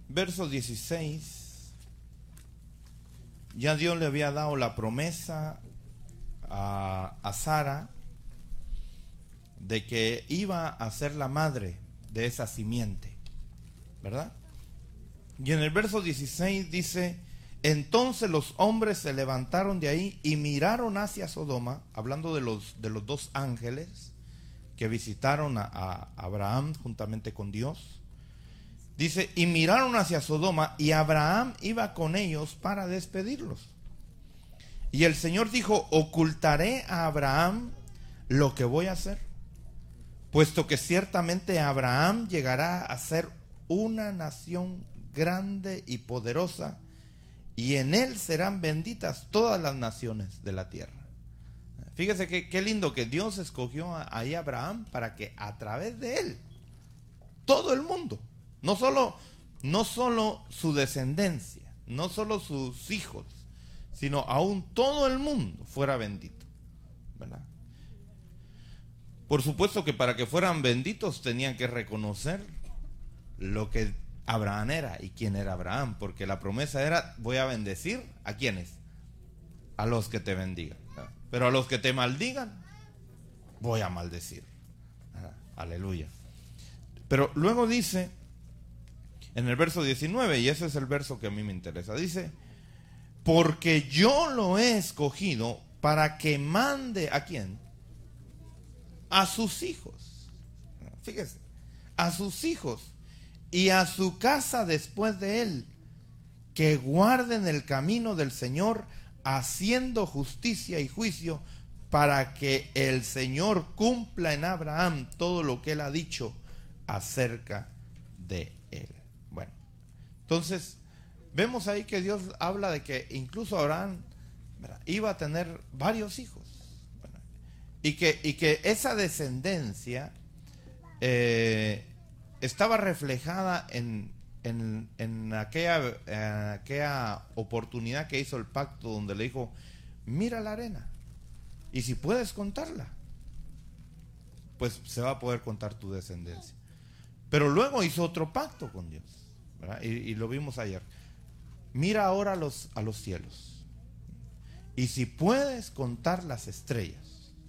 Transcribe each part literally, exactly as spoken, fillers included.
verso dieciséis. Ya Dios le había dado la promesa a, a Sara de que iba a ser la madre de esa simiente, ¿verdad? Y en el verso dieciséis dice: entonces los hombres se levantaron de ahí y miraron hacia Sodoma, hablando de los, de los dos ángeles que visitaron a, a Abraham juntamente con Dios. Dice, y miraron hacia Sodoma, y Abraham iba con ellos para despedirlos. Y el Señor dijo: ocultaré a Abraham lo que voy a hacer, puesto que ciertamente Abraham llegará a ser una nación grande y poderosa, y en él serán benditas todas las naciones de la tierra. Fíjese que qué lindo que Dios escogió ahí a Abraham para que a través de él todo el mundo, no solo, no solo su descendencia, no solo sus hijos, sino aún todo el mundo fuera bendito, ¿verdad? Por supuesto que para que fueran benditos tenían que reconocer lo que Abraham era y quién era Abraham, porque la promesa era: voy a bendecir ¿a quiénes? A los que te bendigan, ¿verdad? Pero a los que te maldigan voy a maldecir, ¿verdad? Aleluya. Pero luego dice en el verso diecinueve, y ese es el verso que a mí me interesa, dice: porque yo lo he escogido para que mande ¿a quién? A sus hijos. Fíjese, a sus hijos y a su casa después de él, que guarden el camino del Señor, haciendo justicia y juicio, para que el Señor cumpla en Abraham todo lo que él ha dicho acerca de él. Bueno, entonces vemos ahí que Dios habla de que incluso Abraham, ¿verdad?, iba a tener varios hijos, ¿verdad?, y que, y que esa descendencia eh, estaba reflejada en, en, en, aquella, en aquella oportunidad que hizo el pacto, donde le dijo: mira la arena, y si puedes contarla, pues se va a poder contar tu descendencia. Pero luego hizo otro pacto con Dios, ¿verdad? Y, y lo vimos ayer. Mira ahora a los, a los cielos, y si puedes contar las estrellas,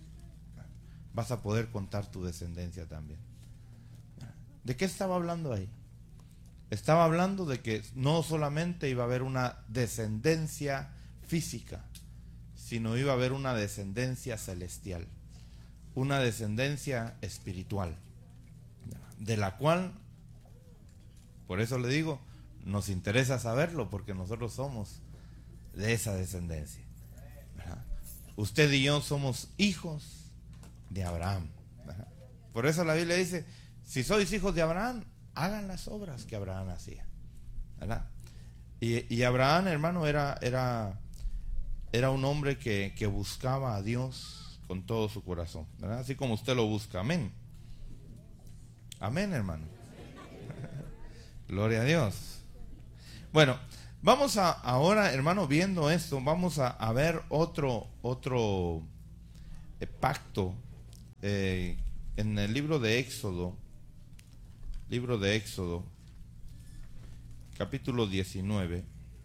vas a poder contar tu descendencia también. ¿De qué estaba hablando ahí? Estaba hablando de que no solamente iba a haber una descendencia física, sino iba a haber una descendencia celestial, una descendencia espiritual, de la cual, por eso le digo, nos interesa saberlo, porque nosotros somos de esa descendencia, ¿verdad? Usted y yo somos hijos de Abraham, ¿verdad? Por eso la Biblia dice: si sois hijos de Abraham, hagan las obras que Abraham hacía, ¿verdad? Y, y Abraham, hermano, era, era, era un hombre que, que buscaba a Dios con todo su corazón, ¿verdad? Así como usted lo busca. Amén. Amén, hermano. Gloria a Dios. Bueno, vamos a ahora, hermano, viendo esto, vamos a, a ver otro, otro eh, pacto eh, en el libro de Éxodo. Libro de Éxodo, capítulo diecinueve.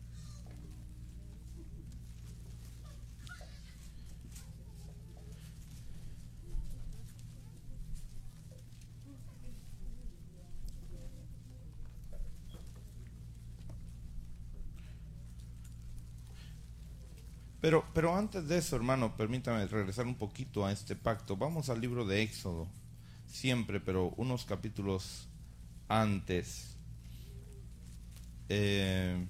Pero, pero antes de eso, hermano, permítame regresar un poquito a este pacto. Vamos al libro de Éxodo, siempre, pero unos capítulos antes. Eh,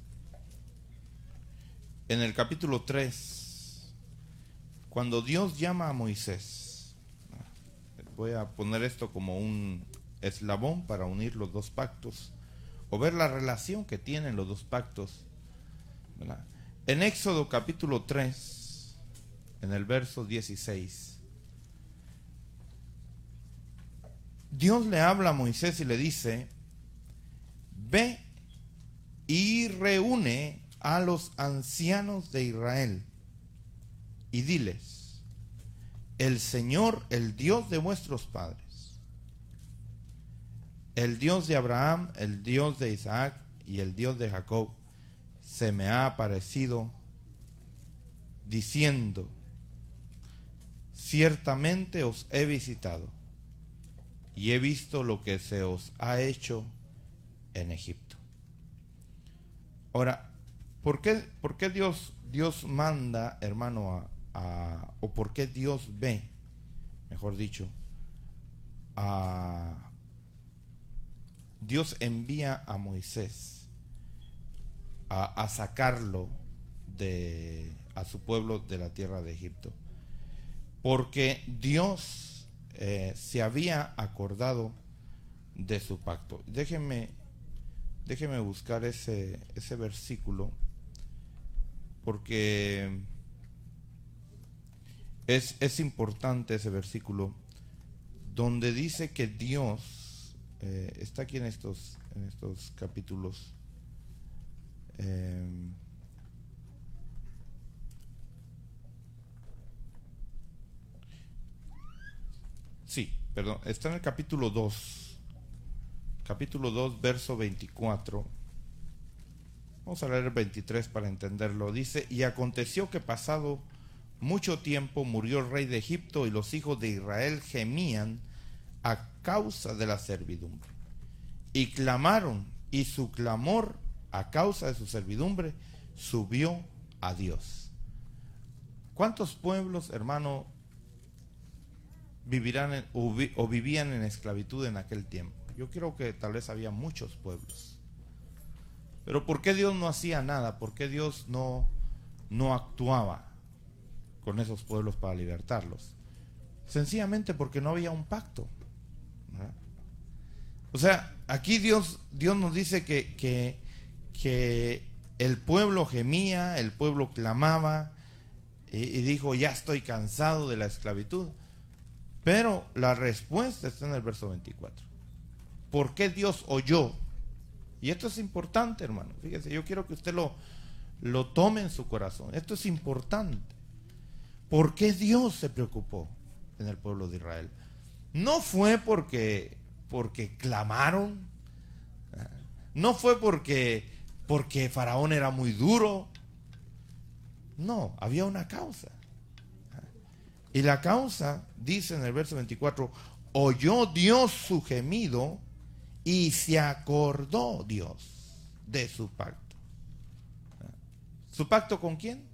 en el capítulo tres, cuando Dios llama a Moisés, voy a poner esto como un eslabón para unir los dos pactos, o ver la relación que tienen los dos pactos, ¿verdad? En Éxodo capítulo tres, en el verso dieciséis, Dios le habla a Moisés y le dice: ve y reúne a los ancianos de Israel y diles: el Señor, el Dios de vuestros padres, el Dios de Abraham, el Dios de Isaac y el Dios de Jacob se me ha aparecido diciendo: ciertamente os he visitado y he visto lo que se os ha hecho en Egipto. Ahora, ¿por qué, por qué Dios, Dios manda, hermano, a, a, o por qué Dios ve, mejor dicho, a Dios envía a Moisés a, a sacarlo de a su pueblo de la tierra de Egipto? Porque Dios eh, se había acordado de su pacto. Déjenme, déjenme buscar ese, ese versículo, porque es, es importante ese versículo, donde dice que Dios, eh, está aquí en estos, en estos capítulos, eh, Sí, perdón, está en el capítulo dos, capítulo dos, verso veinticuatro. Vamos a leer el veintitrés para entenderlo. Dice: y aconteció que pasado mucho tiempo murió el rey de Egipto, y los hijos de Israel gemían a causa de la servidumbre, y clamaron, y su clamor a causa de su servidumbre subió a Dios. ¿Cuántos pueblos, hermano, vivirán en, o, vi, o vivían en esclavitud en aquel tiempo? Yo creo que tal vez había muchos pueblos. Pero ¿por qué Dios no hacía nada? ¿Por qué Dios no, no actuaba con esos pueblos para libertarlos? Sencillamente porque no había un pacto, ¿verdad? O sea, aquí Dios, Dios nos dice que, que, que el pueblo gemía, el pueblo clamaba y, y dijo: ya estoy cansado de la esclavitud. Pero la respuesta está en el verso veinticuatro. ¿Por qué Dios oyó? Y esto es importante, hermano. Fíjese, yo quiero que usted lo, lo tome en su corazón. Esto es importante. ¿Por qué Dios se preocupó en el pueblo de Israel? No fue porque, porque clamaron. No fue porque, porque Faraón era muy duro. No, había una causa. Y la causa, dice en el verso veinticuatro: oyó Dios su gemido y se acordó Dios de su pacto. ¿Su pacto con quién?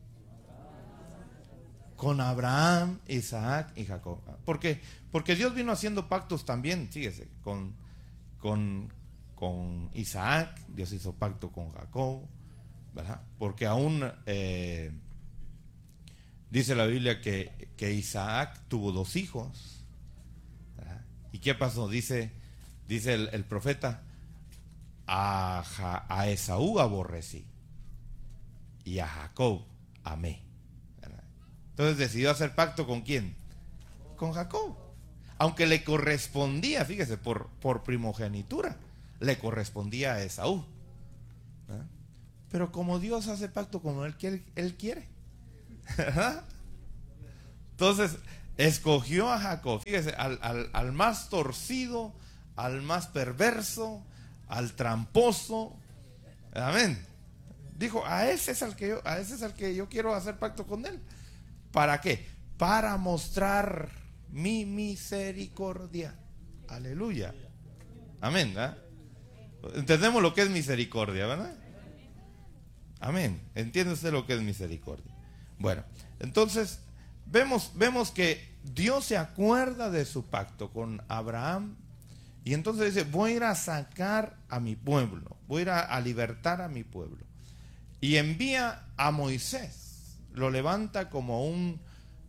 Con Abraham, Isaac y Jacob. ¿Por qué? Porque Dios vino haciendo pactos también, fíjese, con, con, con Isaac. Dios hizo pacto con Jacob, ¿verdad? Porque aún eh, dice la Biblia que, que Isaac tuvo dos hijos, ¿verdad? ¿Y qué pasó? Dice, dice el, el profeta: a, ja, a Esaú aborrecí y a Jacob amé, ¿verdad? Entonces decidió hacer pacto ¿con quién? Con Jacob. Aunque le correspondía, fíjese, por, por primogenitura, le correspondía a Esaú, ¿verdad? Pero como Dios hace pacto con el que él, él quiere, ¿verdad? Entonces escogió a Jacob, fíjese, al, al, al más torcido, al más perverso, al tramposo. Amén. Dijo: a ese es al que yo, a ese es al que yo quiero hacer pacto con él. ¿Para qué? Para mostrar mi misericordia. Aleluya. Amén, ¿verdad? Entendemos lo que es misericordia, ¿verdad? Amén. ¿Entiende usted lo que es misericordia? Bueno, entonces vemos, vemos que Dios se acuerda de su pacto con Abraham, y entonces dice: voy a ir a sacar a mi pueblo, voy a ir a, a libertar a mi pueblo. Y envía a Moisés, lo levanta como un,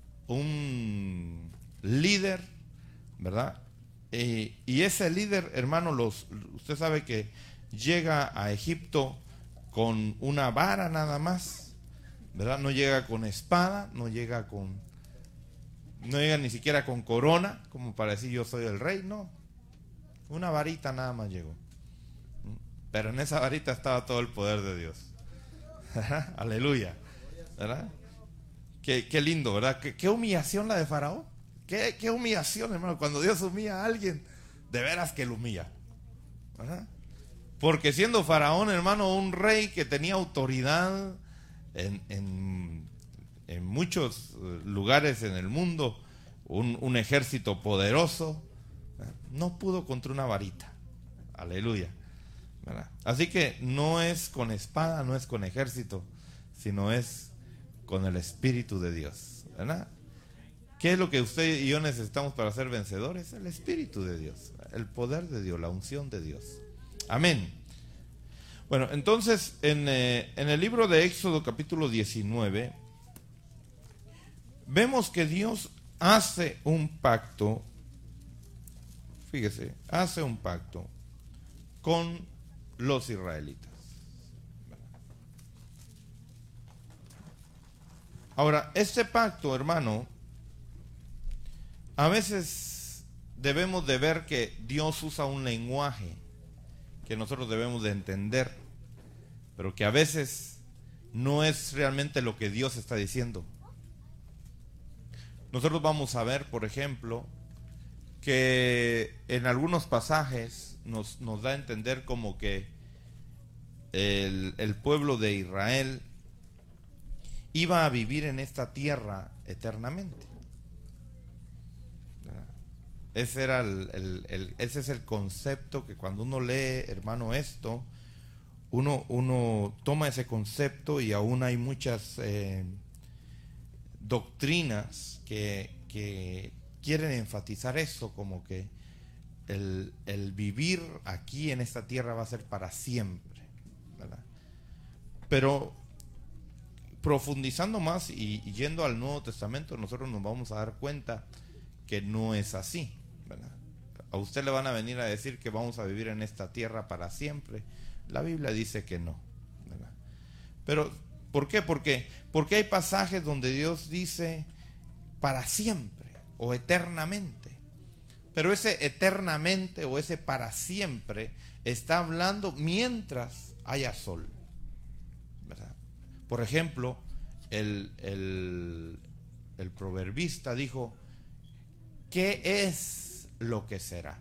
un líder, ¿verdad? Eh, y ese líder, hermano, los, usted sabe que llega a Egipto con una vara nada más, ¿verdad? No llega con espada, no llega con, no llega ni siquiera con corona, como para decir yo soy el rey, no. Una varita nada más llegó. Pero en esa varita estaba todo el poder de Dios. Aleluya, ¿verdad? Qué, qué lindo, ¿verdad? Qué, qué humillación la de Faraón. Qué, qué humillación, hermano. Cuando Dios humilla a alguien, de veras que lo humilla, ¿verdad? Porque siendo Faraón, hermano, un rey que tenía autoridad en, en, en muchos lugares en el mundo, un, un ejército poderoso, no pudo contra una varita. Aleluya. ¿Verdad? Así que no es con espada, no es con ejército, sino es con el Espíritu de Dios. ¿Verdad? ¿Qué es lo que usted y yo necesitamos para ser vencedores? El Espíritu de Dios, el poder de Dios, la unción de Dios. Amén. Bueno, entonces en, eh, en el libro de Éxodo capítulo diecinueve vemos que Dios hace un pacto, fíjese, hace un pacto con los israelitas. Ahora, este pacto, hermano, a veces debemos de ver que Dios usa un lenguaje que nosotros debemos de entender, pero que a veces no es realmente lo que Dios está diciendo. Nosotros vamos a ver, por ejemplo, que en algunos pasajes nos, nos da a entender como que el, el pueblo de Israel iba a vivir en esta tierra eternamente. Ese, era el, el, el, ese es el concepto que cuando uno lee, hermano, esto, uno, uno toma ese concepto, y aún hay muchas eh, doctrinas que, que quieren enfatizar eso, como que el, el vivir aquí en esta tierra va a ser para siempre, ¿verdad? Pero profundizando más y, y yendo al Nuevo Testamento, nosotros nos vamos a dar cuenta que no es así, ¿verdad? A usted le van a venir a decir que vamos a vivir en esta tierra para siempre. La Biblia dice que no, ¿verdad? Pero, ¿por qué? Porque, porque hay pasajes donde Dios dice para siempre o eternamente. Pero ese eternamente o ese para siempre está hablando mientras haya sol, ¿verdad? Por ejemplo, el, el, el proverbista dijo: ¿qué es lo que será?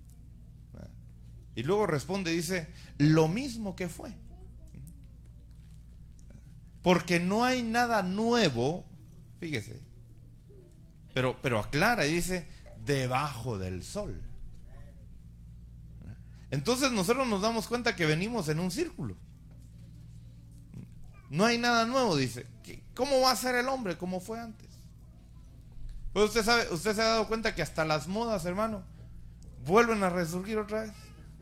Y luego responde, dice, lo mismo que fue. Porque no hay nada nuevo, fíjese, pero, pero aclara y dice, debajo del sol. Entonces nosotros nos damos cuenta que venimos en un círculo. No hay nada nuevo, dice. ¿Cómo va a ser el hombre como fue antes? Pues usted sabe, usted se ha dado cuenta que hasta las modas, hermano, vuelven a resurgir otra vez.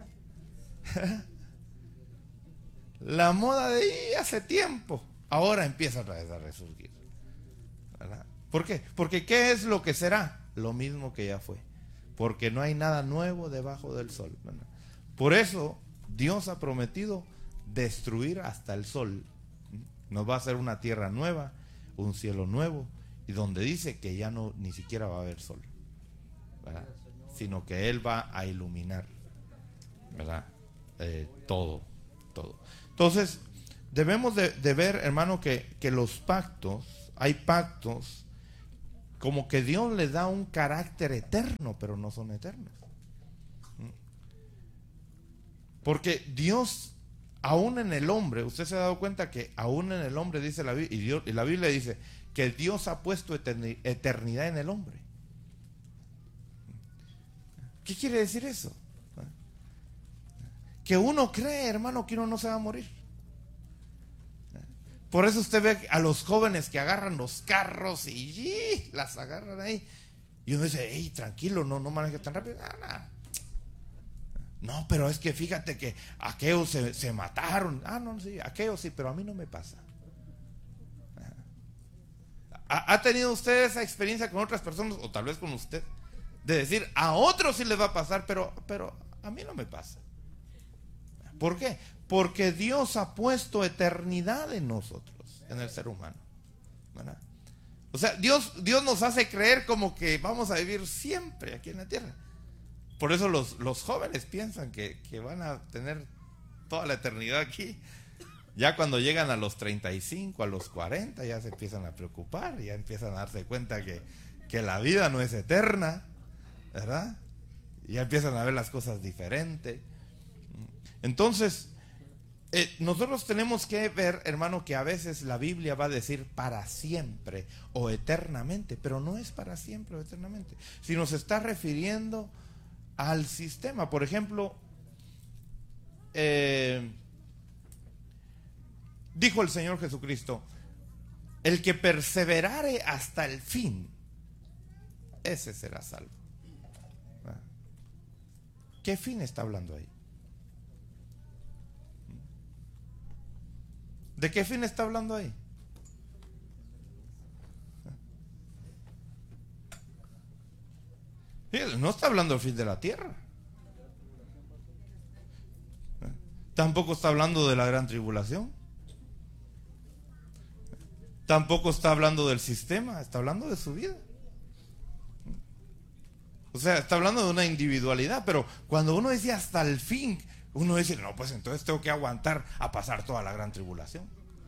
La moda de hace tiempo ahora empieza otra vez a resurgir, ¿verdad? ¿Por qué? Porque ¿qué es lo que será? Lo mismo que ya fue. Porque no hay nada nuevo debajo del sol, ¿verdad? Por eso Dios ha prometido destruir hasta el sol. Nos va a hacer una tierra nueva, un cielo nuevo, y donde dice que ya no ni siquiera va a haber sol, ¿verdad? Sino que Él va a iluminar, ¿verdad? Eh, todo, todo. Entonces, debemos de, de ver, hermano, que, que los pactos, hay pactos como que Dios les da un carácter eterno, pero no son eternos. Porque Dios, aún en el hombre, usted se ha dado cuenta que aún en el hombre, dice la Biblia, y, Dios, y la Biblia dice que Dios ha puesto eternidad en el hombre. ¿Qué quiere decir eso? Que uno cree, hermano, que uno no se va a morir. Por eso usted ve a los jóvenes que agarran los carros y, y las agarran ahí. Y uno dice, hey, tranquilo, no, no maneje tan rápido. Ah, nah. No, pero es que fíjate que aquellos se, se mataron. Ah, no, sí, aquellos sí, pero a mí no me pasa. ¿Ha, ¿Ha tenido usted esa experiencia con otras personas, o tal vez con usted, de decir, a otros sí les va a pasar, pero, pero a mí no me pasa? ¿Por qué? Porque Dios ha puesto eternidad en nosotros, en el ser humano, ¿verdad? O sea, Dios, Dios nos hace creer como que vamos a vivir siempre aquí en la tierra. Por eso los, los jóvenes piensan que, que van a tener toda la eternidad aquí. Ya cuando llegan a los treinta y cinco, a los cuarenta, ya se empiezan a preocupar, ya empiezan a darse cuenta que, que la vida no es eterna, ¿verdad? Ya empiezan a ver las cosas diferentes. Entonces, eh, nosotros tenemos que ver, hermano, que a veces la Biblia va a decir para siempre o eternamente, pero no es para siempre o eternamente. Si nos está refiriendo al sistema, por ejemplo, eh, dijo el Señor Jesucristo: el que perseverare hasta el fin, ese será salvo. ¿Qué fin está hablando ahí? ¿De qué fin está hablando ahí? No está hablando del fin de la tierra. Tampoco está hablando de la gran tribulación. Tampoco está hablando del sistema. Está hablando de su vida. O sea, está hablando de una individualidad. Pero cuando uno dice hasta el fin, uno dice, no, pues entonces tengo que aguantar a pasar toda la gran tribulación.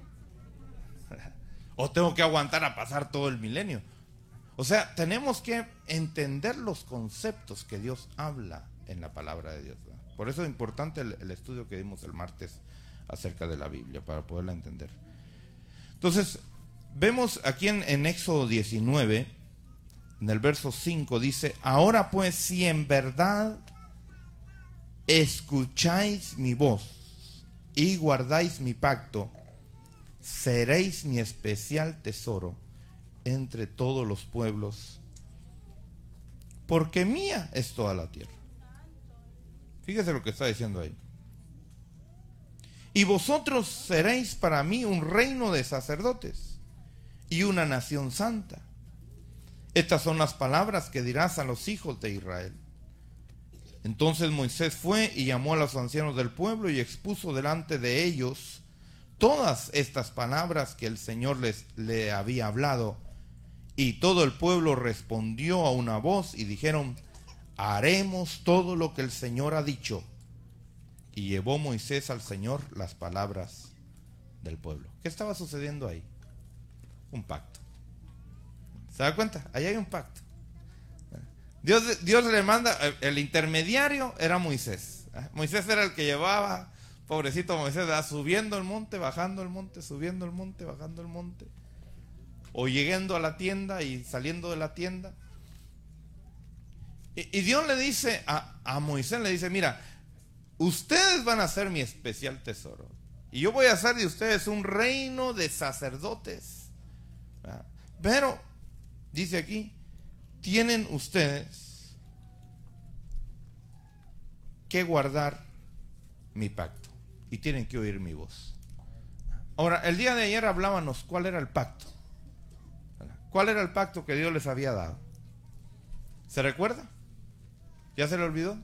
O tengo que aguantar a pasar todo el milenio. O sea, tenemos que entender los conceptos que Dios habla en la palabra de Dios, ¿verdad? Por eso es importante el, el estudio que dimos el martes acerca de la Biblia, para poderla entender. Entonces, vemos aquí en, en Éxodo diecinueve, en el verso cinco, dice: ahora pues, si en verdad escucháis mi voz y guardáis mi pacto, seréis mi especial tesoro entre todos los pueblos, porque mía es toda la tierra. Fíjese lo que está diciendo ahí. Y vosotros seréis para mí un reino de sacerdotes y una nación santa. Estas son las palabras que dirás a los hijos de Israel. Entonces Moisés fue y llamó a los ancianos del pueblo y expuso delante de ellos todas estas palabras que el Señor les le había hablado. Y todo el pueblo respondió a una voz y dijeron: haremos todo lo que el Señor ha dicho. Y llevó Moisés al Señor las palabras del pueblo. ¿Qué estaba sucediendo ahí? Un pacto. ¿Se da cuenta? Ahí hay un pacto. Dios, Dios le manda, el intermediario era Moisés. Moisés era el que llevaba, pobrecito Moisés, subiendo el monte, bajando el monte, subiendo el monte, bajando el monte, o llegando a la tienda y saliendo de la tienda. Y, y Dios le dice a, a Moisés, le dice: mira, ustedes van a ser mi especial tesoro, y yo voy a hacer de ustedes un reino de sacerdotes. Pero, dice aquí, tienen ustedes que guardar mi pacto y tienen que oír mi voz. Ahora, el día de ayer hablábamos cuál era el pacto. ¿Cuál era el pacto que Dios les había dado? ¿Se recuerda? ¿Ya se le olvidó?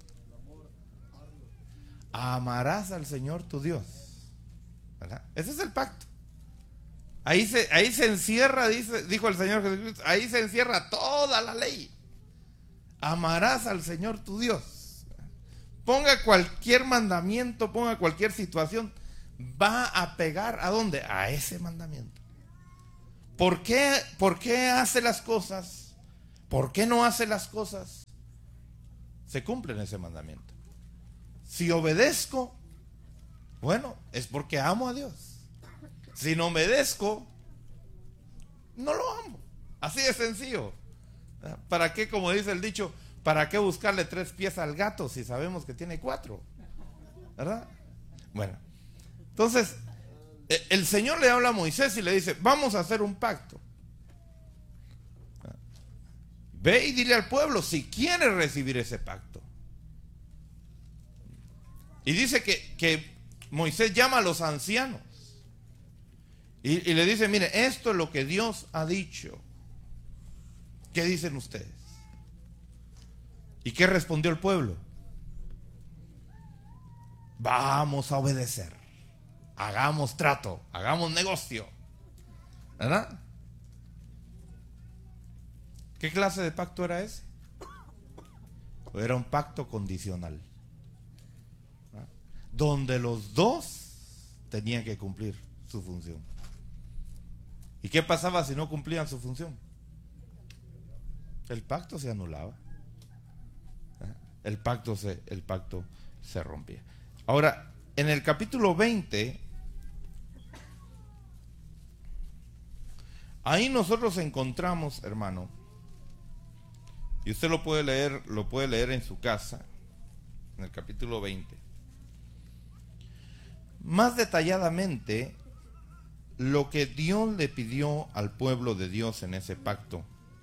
Amarás al Señor tu Dios, ¿verdad? Ese es el pacto. Ahí se, ahí se encierra, dice, dijo el Señor Jesucristo, ahí se encierra toda la ley. Amarás al Señor tu Dios. Ponga cualquier mandamiento, ponga cualquier situación, va a pegar ¿a dónde? A ese mandamiento. ¿Por qué, por qué hace las cosas? ¿Por qué no hace las cosas? Se cumplen ese mandamiento. Si obedezco, bueno, es porque amo a Dios. Si no obedezco, no lo amo. Así de sencillo. ¿Para qué, como dice el dicho, para qué buscarle tres pies al gato si sabemos que tiene cuatro? ¿Verdad? Bueno, entonces el Señor le habla a Moisés y le dice: vamos a hacer un pacto. Ve y dile al pueblo si quiere recibir ese pacto. Y dice que, que Moisés llama a los ancianos y, y le dice: mire, esto es lo que Dios ha dicho. ¿Qué dicen ustedes? ¿Y qué respondió el pueblo? Vamos a obedecer. Hagamos trato, hagamos negocio. ¿Verdad? ¿Qué clase de pacto era ese? Era un pacto condicional, ¿verdad? Donde los dos tenían que cumplir su función. ¿Y qué pasaba si no cumplían su función? El pacto se anulaba. El pacto se, el pacto se rompía. Ahora, en el capítulo veinte, ahí nosotros encontramos, hermano, y usted lo puede leer, lo puede leer en su casa, en el capítulo veinte, más detalladamente lo que Dios le pidió al pueblo de Dios en ese pacto.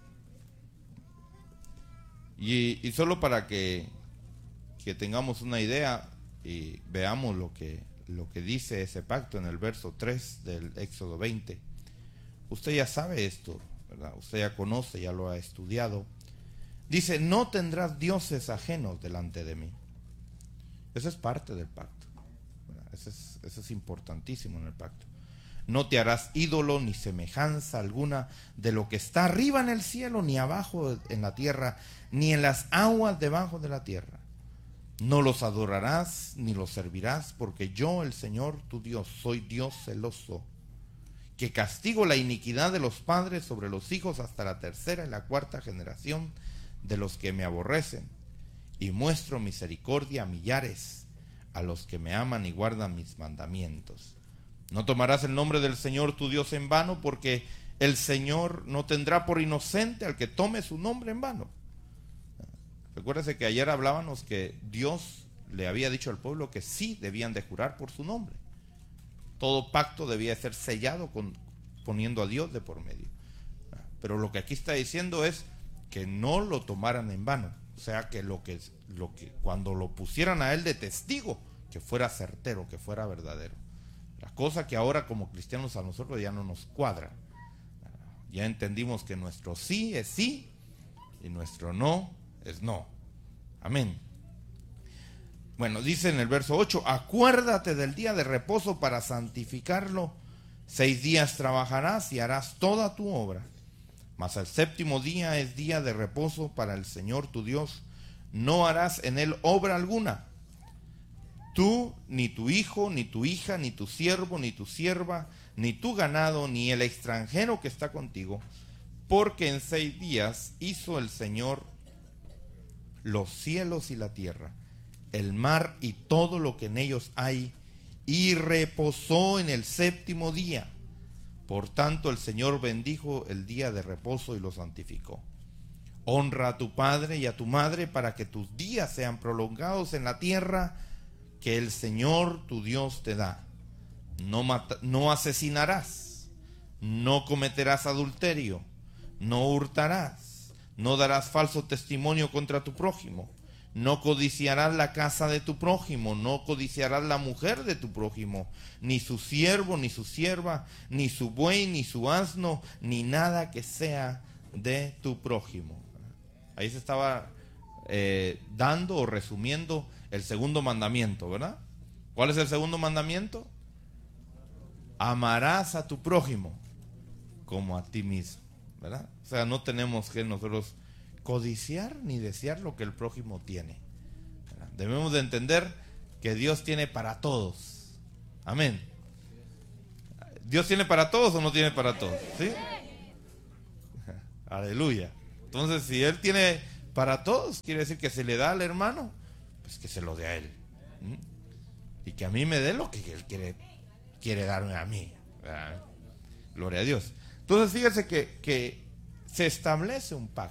Y, y solo para que, que tengamos una idea y veamos lo que, lo que dice ese pacto en el verso tres del Éxodo veinte. Usted ya sabe esto, ¿verdad? Usted ya conoce, ya lo ha estudiado. Dice: no tendrás dioses ajenos delante de mí. Eso es parte del pacto, ¿verdad? Eso es, eso es importantísimo en el pacto. No te harás ídolo ni semejanza alguna de lo que está arriba en el cielo, ni abajo en la tierra, ni en las aguas debajo de la tierra. No los adorarás ni los servirás, porque yo, el Señor tu Dios, soy Dios celoso, que castigo la iniquidad de los padres sobre los hijos hasta la tercera y la cuarta generación de los que me aborrecen, y muestro misericordia a millares, a los que me aman y guardan mis mandamientos. No tomarás el nombre del Señor tu Dios en vano, porque el Señor no tendrá por inocente al que tome su nombre en vano. Recuérdese que ayer hablábamos que Dios le había dicho al pueblo que sí debían de jurar por su nombre. Todo pacto debía ser sellado con, poniendo a Dios de por medio. Pero lo que aquí está diciendo es que no lo tomaran en vano. O sea, que lo que, lo que cuando lo pusieran a él de testigo, que fuera certero, que fuera verdadero. La cosa que ahora como cristianos a nosotros ya no nos cuadra. Ya entendimos que nuestro sí es sí y nuestro no es no. Amén. Bueno, dice en el verso ocho: acuérdate del día de reposo para santificarlo. Seis días trabajarás y harás toda tu obra, mas el séptimo día es día de reposo para el Señor tu Dios. No harás en él obra alguna, tú, ni tu hijo, ni tu hija, ni tu siervo, ni tu sierva, ni tu ganado, ni el extranjero que está contigo, porque en seis días hizo el Señor los cielos y la tierra, el mar y todo lo que en ellos hay, y reposó en el séptimo día. Por tanto, el Señor bendijo el día de reposo y lo santificó. Honra a tu padre y a tu madre, para que tus días sean prolongados en la tierra que el Señor tu Dios te da. No, mata, no asesinarás, no cometerás adulterio, no hurtarás, no darás falso testimonio contra tu prójimo, no codiciarás la casa de tu prójimo, no codiciarás la mujer de tu prójimo, ni su siervo, ni su sierva, ni su buey, ni su asno, ni nada que sea de tu prójimo. Ahí se estaba eh, dando o resumiendo el segundo mandamiento, ¿verdad? ¿Cuál es el segundo mandamiento? Amarás a tu prójimo como a ti mismo, ¿verdad? O sea, no tenemos que nosotros codiciar ni desear lo que el prójimo tiene, ¿verdad? Debemos de entender que Dios tiene para todos. Amén. ¿Dios tiene para todos o no tiene para todos? ¿Sí? Aleluya. Entonces, si Él tiene para todos, quiere decir que se le da al hermano, pues que se lo dé a él. ¿Mm? Y que a mí me dé lo que Él quiere, quiere darme a mí. ¿Verdad? Gloria a Dios. Entonces, fíjese que, que se establece un pacto.